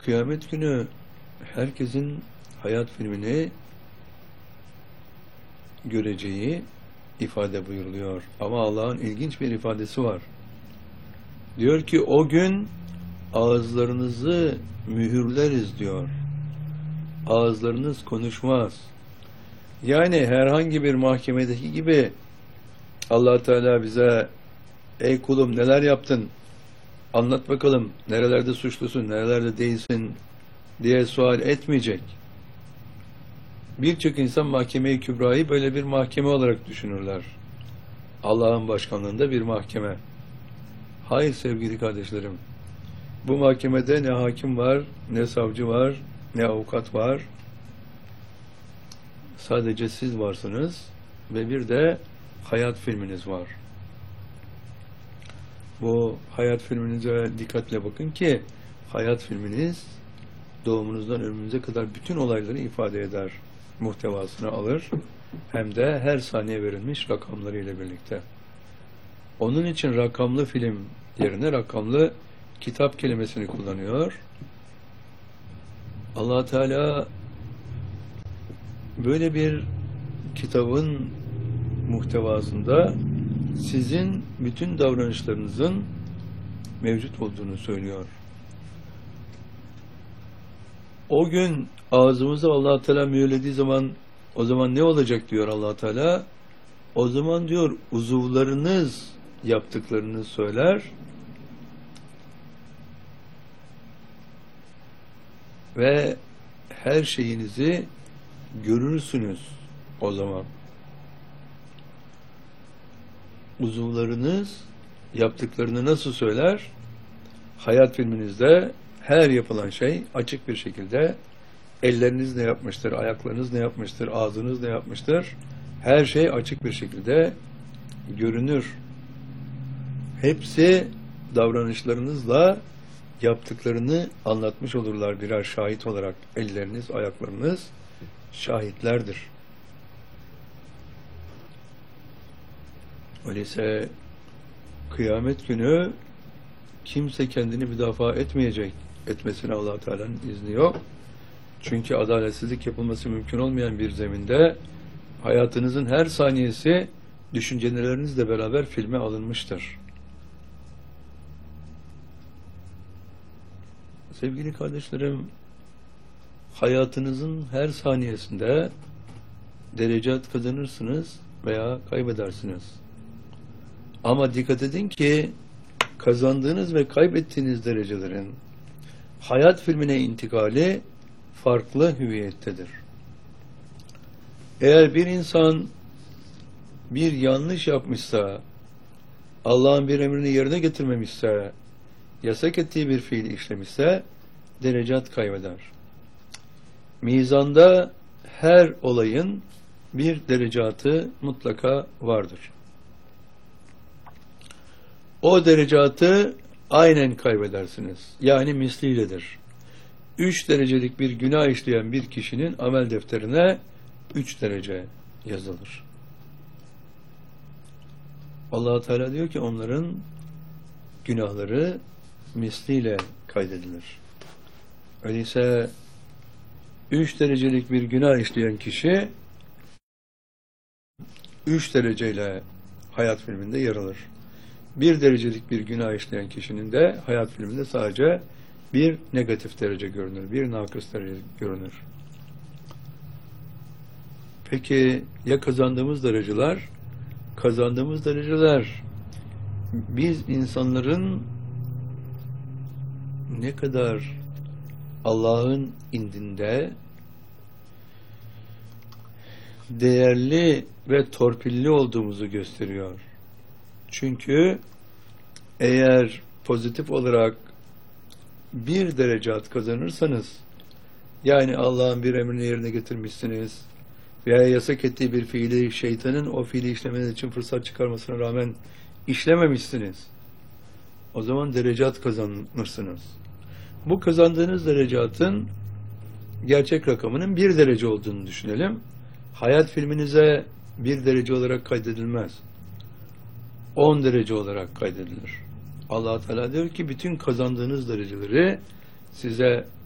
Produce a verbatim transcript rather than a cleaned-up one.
Kıyamet günü herkesin hayat filmini göreceği ifade buyuruluyor. Ama Allah'ın ilginç bir ifadesi var. Diyor ki o gün ağızlarınızı mühürleriz diyor. Ağızlarınız konuşmaz. Yani herhangi bir mahkemedeki gibi Allah Teala bize ey kulum neler yaptın? Anlat bakalım nerelerde suçlusun, nerelerde değilsin diye sual etmeyecek. Birçok insan mahkeme-i kübrayı böyle bir mahkeme olarak düşünürler. Allah'ın başkanlığında bir mahkeme. Hayır sevgili kardeşlerim. Bu mahkemede ne hakim var, ne savcı var, ne avukat var. Sadece siz varsınız ve bir de hayat filminiz var. Bu hayat filminize dikkatle bakın ki hayat filminiz doğumunuzdan ölümünüze kadar bütün olayları ifade eder, muhtevasını alır. Hem de her saniye verilmiş rakamlarıyla birlikte. Onun için rakamlı film yerine rakamlı kitap kelimesini kullanıyor. Allah Teala böyle bir kitabın muhtevasında sizin bütün davranışlarınızın mevcut olduğunu söylüyor. O gün ağzımızı Allah Teala mühürlediği zaman o zaman ne olacak diyor Allah Teala? O zaman diyor uzuvlarınız yaptıklarını söyler ve her şeyinizi görürsünüz o zaman. Uzuvlarınız yaptıklarını nasıl söyler? Hayat filminizde her yapılan şey açık bir şekilde elleriniz ne yapmıştır, ayaklarınız ne yapmıştır, ağzınız ne yapmıştır? Her şey açık bir şekilde görünür. Hepsi davranışlarınızla yaptıklarını anlatmış olurlar birer şahit olarak. Elleriniz, ayaklarınız şahitlerdir. Öyleyse kıyamet günü kimse kendini müdafaa etmeyecek. Etmesine Allah Teala'nın izni yok. Çünkü adaletsizlik yapılması mümkün olmayan bir zeminde hayatınızın her saniyesi düşüncelerinizle beraber filme alınmıştır. Sevgili kardeşlerim, hayatınızın her saniyesinde derecat kazanırsınız veya kaybedersiniz. Ama dikkat edin ki kazandığınız ve kaybettiğiniz derecelerin hayat filmine intikali farklı hüviyettedir. Eğer bir insan bir yanlış yapmışsa, Allah'ın bir emrini yerine getirmemişse, yasak ettiği bir fiil işlemişse, derecat kaybeder. Mizanda her olayın bir derecatı mutlaka vardır. O derecatı aynen kaybedersiniz. Yani misliyledir. Üç derecelik bir günah işleyen bir kişinin amel defterine üç derece yazılır. Allah Teala diyor ki onların günahları misliyle kaydedilir. Öyleyse üç derecelik bir günah işleyen kişi üç dereceyle hayat filminde yer alır. Bir derecelik bir günah işleyen kişinin de hayat filminde sadece bir negatif derece görünür, bir nakıs derece görünür. Peki ya kazandığımız dereceler? Kazandığımız dereceler biz insanların ne kadar Allah'ın indinde değerli ve torpilli olduğumuzu gösteriyor. Çünkü eğer pozitif olarak bir derecat kazanırsanız, yani Allah'ın bir emrini yerine getirmişsiniz veya yasak ettiği bir fiili şeytanın o fiili işlemeniz için fırsat çıkarmasına rağmen işlememişsiniz, o zaman derecat kazanırsınız. Bu kazandığınız derecatın gerçek rakamının bir derece olduğunu düşünelim. Hayat filminize bir derece olarak kaydedilmez. On derece olarak kaydedilir. Allah Teala diyor ki bütün kazandığınız dereceleri size